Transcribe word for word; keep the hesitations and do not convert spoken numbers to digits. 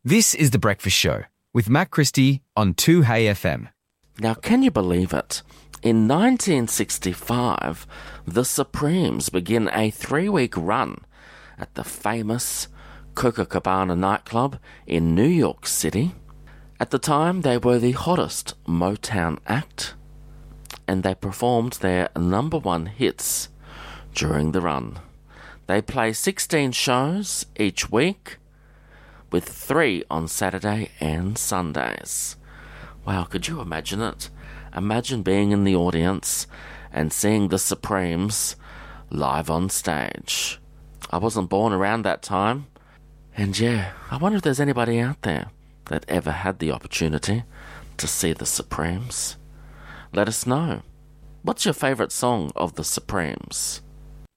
This is The Breakfast Show with Matt Christie on two Hey F M. Now, can you believe it? In nineteen sixty-five, the Supremes begin a three-week run at the famous Copacabana nightclub in New York City. At the time, they were the hottest Motown act, and they performed their number one hits during the run. They play sixteen shows each week, with three on Saturday and Sundays. Wow, could you imagine it? Imagine being in the audience and seeing the Supremes live on stage. I wasn't born around that time, and yeah, I wonder if there's anybody out there that ever had the opportunity to see the Supremes. Let us know. What's your favourite song of the Supremes?